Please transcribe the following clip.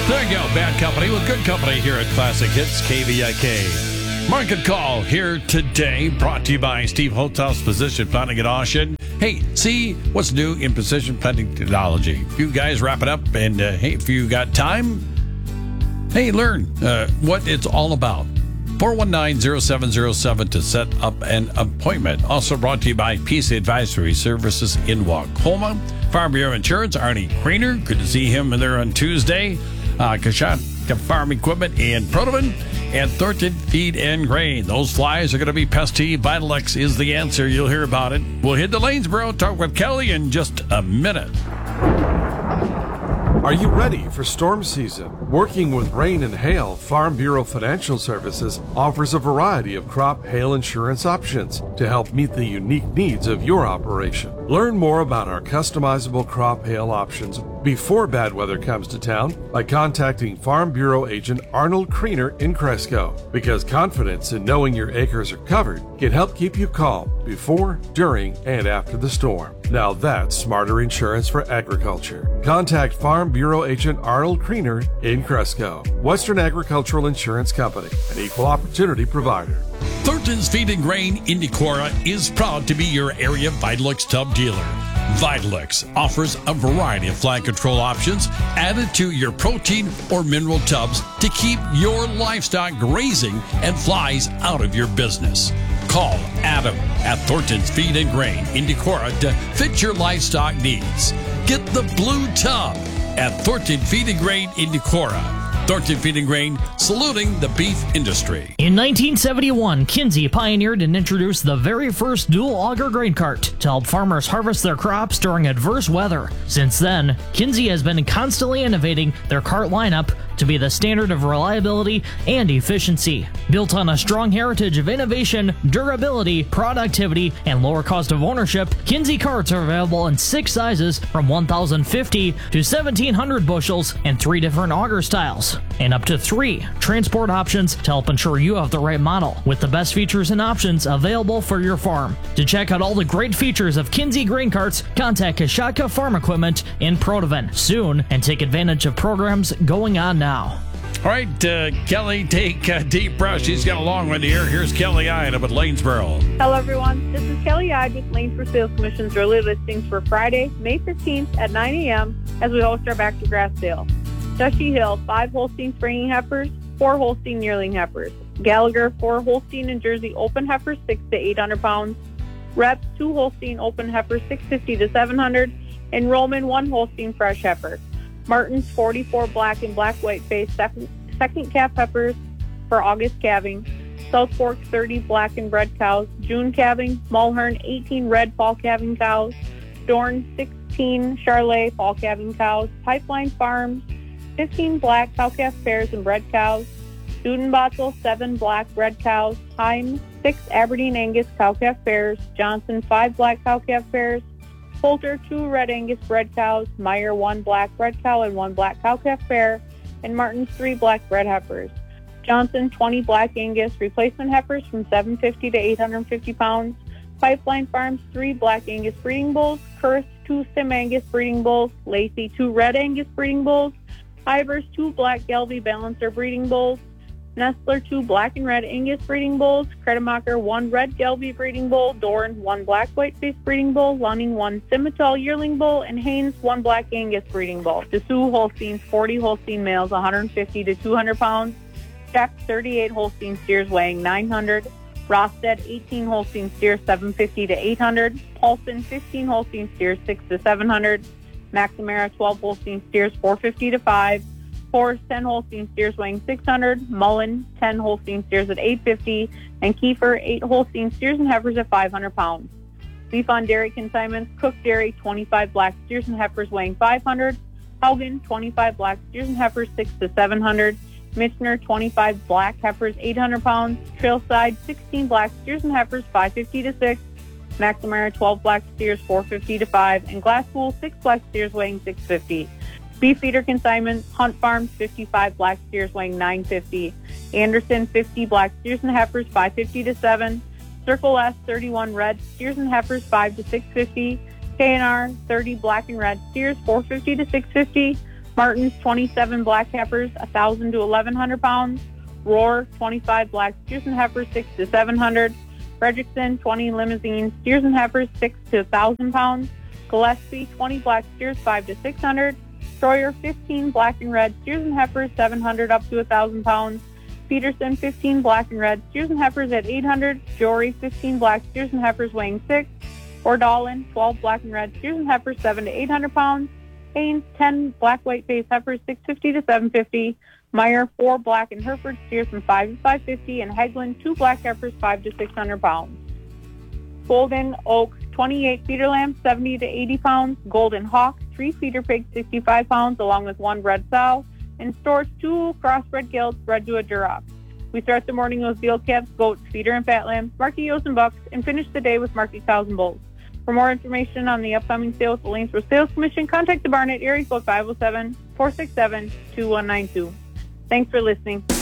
There you go, Bad Company with good company here at Classic Hits KVIK. Market Call here today, brought to you by Steve Holthouse Precision Planting at Ocean. Hey, see what's new in precision planting technology. You guys wrap it up, and hey, if you got time, hey, learn what it's all about. 419-0707 to set up an appointment. Also brought to you by Peace Advisory Services in Wacoma. Farm Bureau Insurance, Arnie Creener. Good to see him there on Tuesday. Kashaka Farm Equipment in Protovan. And Thornton Feed and Grain. Those flies are going to be pesky. Vitalix is the answer. You'll hear about it. We'll head to Lanesboro, talk with Kelly in just a minute. Are you ready for storm season? Working with Rain and Hail, Farm Bureau Financial Services offers a variety of crop hail insurance options to help meet the unique needs of your operation. Learn more about our customizable crop hail options before bad weather comes to town by contacting Farm Bureau agent Arnold Creener in Cresco, because confidence in knowing your acres are covered can help keep you calm before, during, and after the storm. Now that's smarter insurance for agriculture. Contact Farm Bureau agent Arnold Creener in Cresco. Western Agricultural Insurance Company, an equal opportunity provider. Thornton's Feed and Grain in Decorah is proud to be your area Vitalix tub dealer. Vitalix offers a variety of fly control options added to your protein or mineral tubs to keep your livestock grazing and flies out of your business. Call Adam at Thornton's Feed and Grain in Decorah to fit your livestock needs. Get the blue tub at Thornton Feed and Grain in Decorah. Thornton Feed and Grain, saluting the beef industry. In 1971, Kinsey pioneered and introduced the very first dual auger grain cart to help farmers harvest their crops during adverse weather. Since then, Kinsey has been constantly innovating their cart lineup to be the standard of reliability and efficiency. Built on a strong heritage of innovation, durability, productivity, and lower cost of ownership, Kinsey carts are available in 6 sizes from 1,050 to 1,700 bushels and 3 different auger styles, and up to 3 transport options to help ensure you have the right model, with the best features and options available for your farm. To check out all the great features of Kinsey grain carts, contact Kashaka Farm Equipment in Protovan soon and take advantage of programs going on now. All right, Kelly, take a deep breath. She's got a long one here. Here's Kelly Ida with Lanesboro. Hello, everyone. This is Kelly Ide with Lanesboro Sales Commission's early listings for Friday, May 15th at 9 a.m. as we host our Back to Grass sale. Dushy Hill, 5 Holstein springing heifers, 4 Holstein yearling heifers. Gallagher, 4 Holstein and Jersey open heifers, 6 to 800 pounds. Reps, 2 Holstein open heifers, 650 to 700. And Roman, 1 Holstein fresh heifer. Martin's, 44 black and black white face second calf heifers for August calving. South Fork, 30 black and red cows, June calving. Mulhern, 18 red fall calving cows. Dorn, 16 Charlet fall calving cows. Pipeline Farms, 15 black cow-calf pairs and bred cows. Dudenbotzel, 7 black red cows. Heim, 6 Aberdeen Angus cow-calf pairs. Johnson, 5 black cow-calf pairs. Poulter, 2 red Angus bred cows. Meyer, 1 black red cow and 1 black cow-calf pair. And Martin's, 3 black bred heifers. Johnson, 20 black Angus replacement heifers from 750 to 850 pounds. Pipeline Farms, 3 black Angus breeding bulls. Kurth, 2 Sim Angus breeding bulls. Lacey, 2 red Angus breeding bulls. Ivers, 2 black Gelby Balancer breeding bulls. Nestler, 2 black and red Angus breeding bulls. Kretemacher, 1 red Gelby breeding bull. Dorn, 1 black whiteface breeding bull. Lunning, 1 Simmental yearling bull. And Haynes, 1 black Angus breeding bull. Dessous Holsteins, 40 Holstein males, 150 to 200 pounds. Check, 38 Holstein steers weighing 900. Rosted, 18 Holstein steers, 750 to 800. Paulson, 15 Holstein steers, 6 to 700. McNamara, 12 Holstein steers, 450 to 5. Forrest, 10 Holstein steers weighing 600. Mullen, 10 Holstein steers at 850. And Kiefer, 8 Holstein steers and heifers at 500 pounds. Beef on dairy consignments, Cook Dairy, 25 black steers and heifers weighing 500. Haugen, 25 black steers and heifers, 6 to 700. Michener, 25 black heifers, 800 pounds. Trailside, 16 black steers and heifers, 550 to 6. McNamara, 12 black steers, 450 to 5. And Glasspool, 6 black steers weighing 650. Beef feeder consignments, Hunt Farms, 55 black steers weighing 950. Anderson, 50 black steers and heifers, 550 to 7. Circle S, 31 red steers and heifers, 5 to 650. K&R, 30 black and red steers, 450 to 650. Martin's 27 black heifers, 1,000 to 1,100 pounds. Roar, 25 black steers and heifers, 6 to 700. Fredrickson, 20 limousine steers and heifers, 6 to 1,000 pounds. Gillespie, 20 black steers, 5 to 600. Stroyer, 15 black and red steers and heifers, 700 up to 1,000 pounds. Peterson, 15 black and red steers and heifers at 800. Jory, 15 black steers and heifers weighing 6. Ordallen, 12 black and red steers and heifers, 7 to 800 pounds. Haynes, 10 black white-faced heifers, 650 to 750. Meyer, 4 black and Hereford steers from 5 to 550. And Hagelin, 2 black heifers, 5 to 600 pounds. Golden Oak, 28 feeder lambs, 70 to 80 pounds. Golden Hawk, 3 feeder pigs, 65 pounds, along with 1 red sow. And Storch, 2 crossbred gilts bred to a Duroc. We start the morning with veal calves, goats, feeder and fat lambs, market ewes and bucks, and finish the day with market cows and bulls. For more information on the upcoming sale with the Lanesboro Sales Commission, contact the barn at area code 507-467-2192. Thanks for listening.